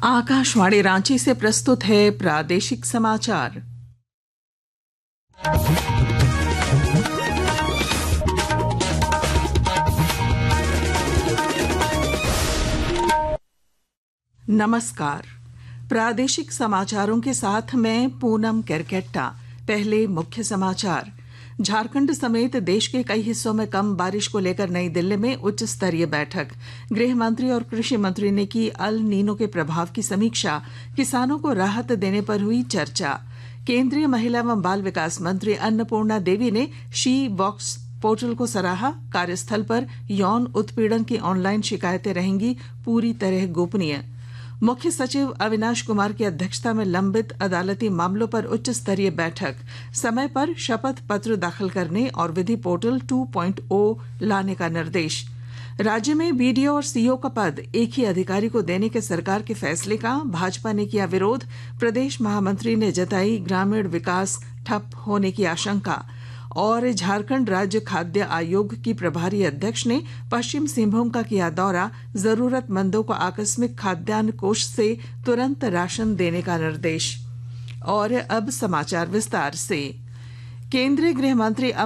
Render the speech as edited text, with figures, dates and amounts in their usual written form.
आकाशवाणी रांची से प्रस्तुत है प्रादेशिक समाचार। नमस्कार। प्रादेशिक समाचारों के साथ मैं पूनम केरकेट्टा। पहले मुख्य समाचार। झारखंड समेत देश के कई हिस्सों में कम बारिश को लेकर नई दिल्ली में उच्च स्तरीय बैठक। गृह मंत्री और कृषि मंत्री ने की अल नीनो के प्रभाव की समीक्षा। किसानों को राहत देने पर हुई चर्चा। केंद्रीय महिला एवं बाल विकास मंत्री अन्नपूर्णा देवी ने शी वॉक्स पोर्टल को सराहा। कार्यस्थल पर यौन उत्पीड़न की ऑनलाइन शिकायतें रहेंगी पूरी तरह गोपनीय। मुख्य सचिव अविनाश कुमार की अध्यक्षता में लंबित अदालती मामलों पर उच्च स्तरीय बैठक। समय पर शपथ पत्र दाखिल करने और विधि पोर्टल 2.0 लाने का निर्देश। राज्य में बीडीओ और सीओ का पद एक ही अधिकारी को देने के सरकार के फैसले का भाजपा ने किया विरोध। प्रदेश महामंत्री ने जताई ग्रामीण विकास ठप होने की आशंका। और झारखंड राज्य खाद्य आयोग की प्रभारी अध्यक्ष ने पश्चिम सिंहभूम का किया दौरा। जरूरतमंदों को आकस्मिक खाद्यान्न कोष से तुरंत राशन देने का निर्देश। और अब समाचार विस्तार से। केंद्रीय गृह मंत्री